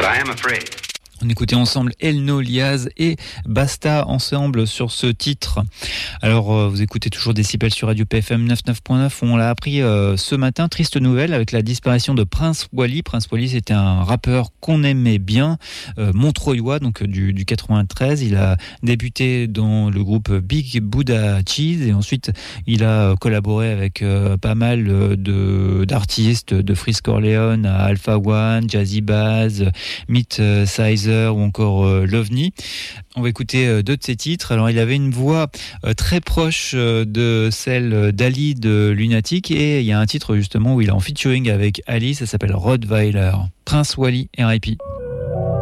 I am afraid. On écoutait ensemble Elno Liaz et Basta ensemble sur ce titre. Alors, vous écoutez toujours Décibel sur Radio PFM 99.9. On l'a appris ce matin, triste nouvelle, avec la disparition de Prince Wally. Prince Wally, c'était un rappeur qu'on aimait bien, montreuillois, donc du 93. Il a débuté dans le groupe Big Buddha Cheese et ensuite il a collaboré avec pas mal d'artistes, de Freeze Corleone à Alpha One, Jazzy Bass, Meet Sizer ou encore Lovni. On va écouter deux de ses titres. Alors, il avait une voix très proche de celle d'Ali de Lunatic et il y a un titre justement où il est en featuring avec Ali, ça s'appelle Rottweiler. Prince Wally, R.I.P.